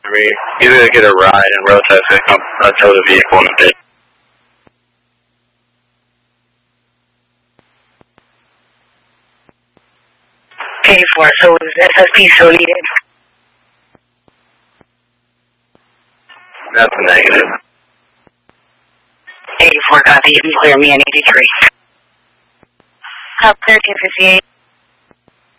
me. Either get a ride and road test it, tow the vehicle in a bit. Okay, 4, so is SSP still needed? That's a negative. 84, copy. You can clear me on 83. Hub 1358.